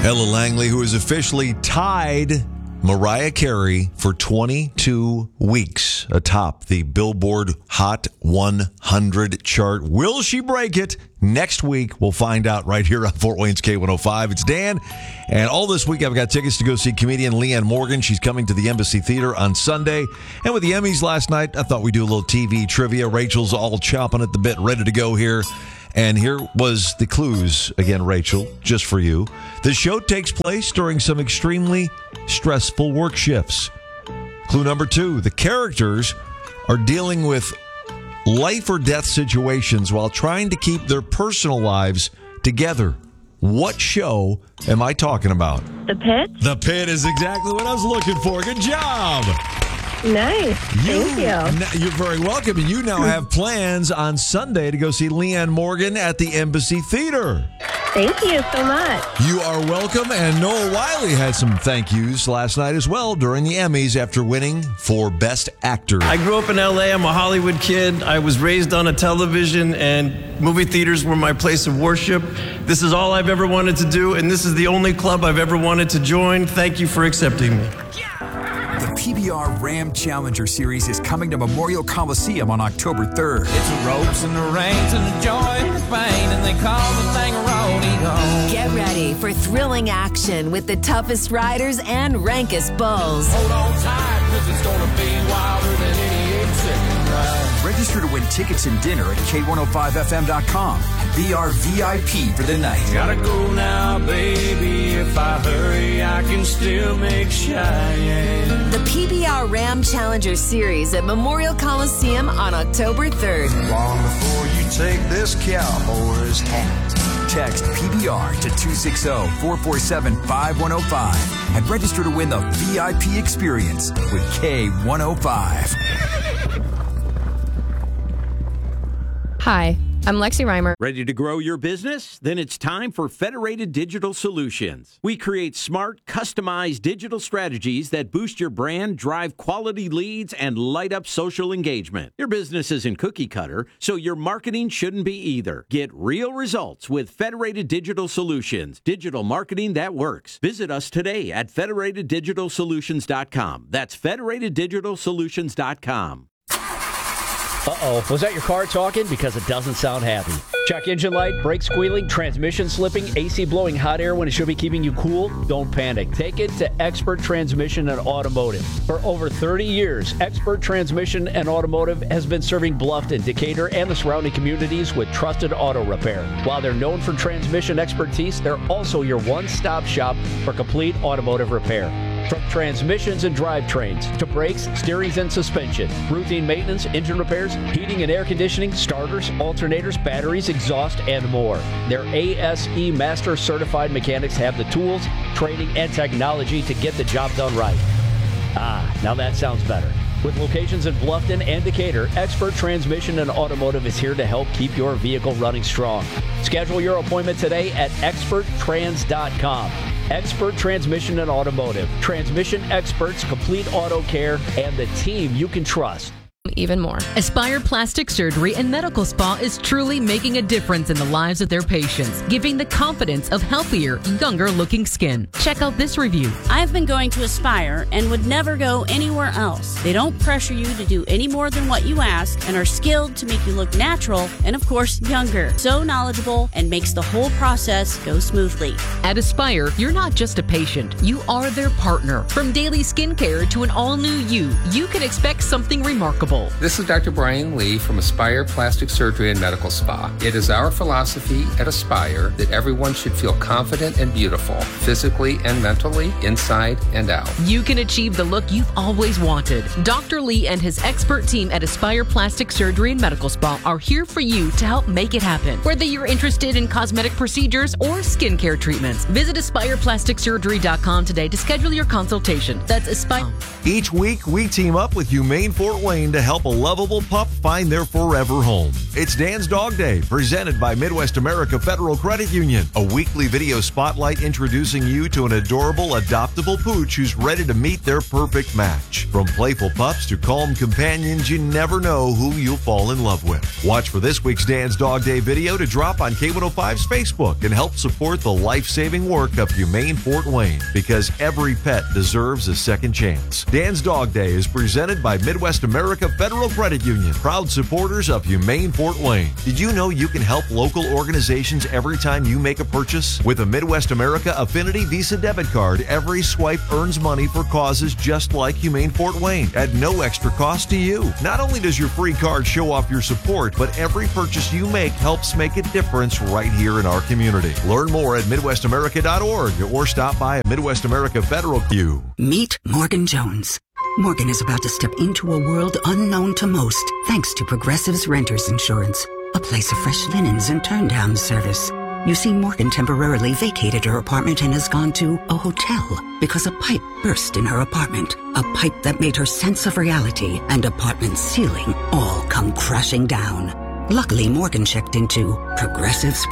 Ella Langley, who has officially tied Mariah Carey for 22 weeks atop the Billboard Hot 100 chart. Will she break it? Next week, we'll find out right here on Fort Wayne's K105. It's Dan, and all this week I've got tickets to go see comedian Leanne Morgan. She's coming to the Embassy Theater on Sunday. And with the Emmys last night, I thought we'd do a little TV trivia. Rachel's all chomping at the bit, ready to go here. And here was the clues, again, Rachel, just for you. The show takes place during some extremely stressful work shifts. Clue number 2, the characters are dealing with life or death situations while trying to keep their personal lives together. What show am I talking about? The Pit? The Pit is exactly what I was looking for. Good job. Nice. Thank you. You're very welcome. And you now have plans on Sunday to go see Leanne Morgan at the Embassy Theater. Thank you so much. You are welcome. And Noah Wiley had some thank yous last night as well during the Emmys after winning for Best Actor. I grew up in L.A. I'm a Hollywood kid. I was raised on a television, and movie theaters were my place of worship. This is all I've ever wanted to do, and this is the only club I've ever wanted to join. Thank you for accepting me. The PBR Ram Challenger Series is coming to Memorial Coliseum on October 3rd. It's the ropes and the reins and the joy and the pain, and they call the thing a rodeo. Get ready for thrilling action with the toughest riders and rankest bulls. Hold on tight, 'cause it's gonna be wilder than any 8-second ride. Register to win tickets and dinner at K105FM.com and be our VIP for the night. Gotta go now, baby. If I hurry, I can still make Cheyenne. The PBR Ram Challenger Series at Memorial Coliseum on October 3rd. Long before you take this cowboy's hat. Text PBR to 260-447-5105 and register to win the VIP experience with K105. Hi, I'm Lexi Reimer. Ready to grow your business? Then it's time for Federated Digital Solutions. We create smart, customized digital strategies that boost your brand, drive quality leads, and light up social engagement. Your business isn't cookie cutter, so your marketing shouldn't be either. Get real results with Federated Digital Solutions, digital marketing that works. Visit us today at federateddigitalsolutions.com. That's federateddigitalsolutions.com. Uh-oh, was that your car talking? Because it doesn't sound happy. Check engine light, brake squealing, transmission slipping, AC blowing hot air when it should be keeping you cool? Don't panic. Take it to Expert Transmission and Automotive. For over 30 years, Expert Transmission and Automotive has been serving Bluffton, Decatur, and the surrounding communities with trusted auto repair. While they're known for transmission expertise, they're also your one-stop shop for complete automotive repair. From transmissions and drivetrains to brakes, steerings, and suspension, routine maintenance, engine repairs, heating and air conditioning, starters, alternators, batteries, exhaust, and more. Their ASE Master Certified mechanics have the tools, training, and technology to get the job done right. Ah, now that sounds better. With locations in Bluffton and Decatur, Expert Transmission and Automotive is here to help keep your vehicle running strong. Schedule your appointment today at experttrans.com. Expert Transmission and Automotive. Transmission experts, complete auto care, and the team you can trust. Even more. Aspire Plastic Surgery and Medical Spa is truly making a difference in the lives of their patients, giving the confidence of healthier, younger-looking skin. Check out this review. I've been going to Aspire and would never go anywhere else. They don't pressure you to do any more than what you ask and are skilled to make you look natural and, of course, younger. So knowledgeable and makes the whole process go smoothly. At Aspire, you're not just a patient. You are their partner. From daily skincare to an all-new you can expect something remarkable. This is Dr. Brian Lee from Aspire Plastic Surgery and Medical Spa. It is our philosophy at Aspire that everyone should feel confident and beautiful, physically and mentally, inside and out. You can achieve the look you've always wanted. Dr. Lee and his expert team at Aspire Plastic Surgery and Medical Spa are here for you to help make it happen. Whether you're interested in cosmetic procedures or skincare treatments, visit AspirePlasticSurgery.com today to schedule your consultation. That's Aspire. Each week, we team up with Humane Fort Wayne to help help a lovable pup find their forever home. It's Dan's Dog Day, presented by Midwest America Federal Credit Union. A weekly video spotlight introducing you to an adorable, adoptable pooch who's ready to meet their perfect match. From playful pups to calm companions, you never know who you'll fall in love with. Watch for this week's Dan's Dog Day video to drop on K105's Facebook and help support the life-saving work of Humane Fort Wayne, because every pet deserves a second chance. Dan's Dog Day is presented by Midwest America Federal Credit Union, proud supporters of Humane Fort Wayne. Did you know you can help local organizations every time you make a purchase? With a Midwest America Affinity Visa debit card, every swipe earns money for causes just like Humane Fort Wayne at no extra cost to you. Not only does your free card show off your support, but every purchase you make helps make a difference right here in our community. Learn more at MidwestAmerica.org or stop by a Midwest America Federal Q. Meet Morgan Jones. Morgan is about to step into a world unknown to most, thanks to Progressive's Renters Insurance, a place of fresh linens and turn-down service. You see, Morgan temporarily vacated her apartment and has gone to a hotel because a pipe burst in her apartment. A pipe that made her sense of reality and apartment ceiling all come crashing down. Luckily, Morgan checked into Progressive's